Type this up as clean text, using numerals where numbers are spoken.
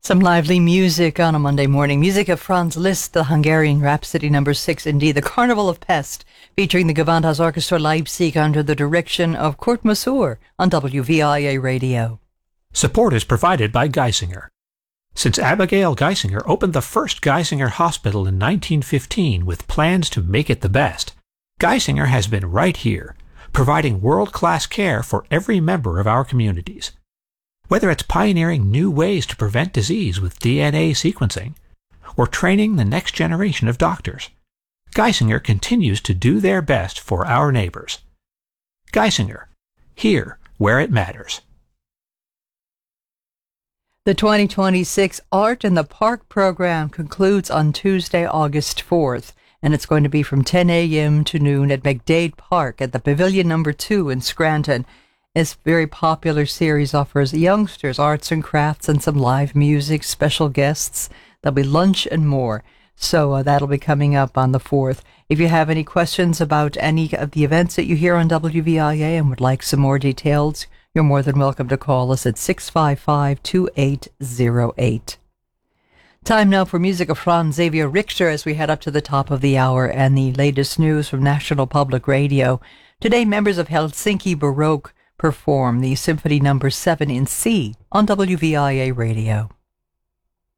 Some lively music on a Monday morning. Music of Franz Liszt, the Hungarian Rhapsody No. 6, indeed. The Carnival of Pest, featuring the Gewandhaus Orchestra Leipzig under the direction of Kurt Masur on WVIA Radio. Support is provided by Geisinger. Since Abigail Geisinger opened the first Geisinger Hospital in 1915 with plans to make it the best, Geisinger has been right here, providing world-class care for every member of our communities. Whether it's pioneering new ways to prevent disease with DNA sequencing, or training the next generation of doctors, Geisinger continues to do their best for our neighbors. Geisinger, here where it matters. The 2026 Art in the Park program concludes on Tuesday, August 4th, and it's going to be from 10 a.m. to noon at McDade Park at the Pavilion No. 2 in Scranton. This very popular series offers youngsters arts and crafts and some live music, special guests. There'll be lunch and more. So that'll be coming up on the 4th. If you have any questions about any of the events that you hear on WVIA and would like some more details, you're more than welcome to call us at 655-2808. Time now for music of Franz Xavier Richter as we head up to the top of the hour and the latest news from National Public Radio. Today, members of Helsinki Baroque perform the Symphony No. 7 in C on WVIA Radio.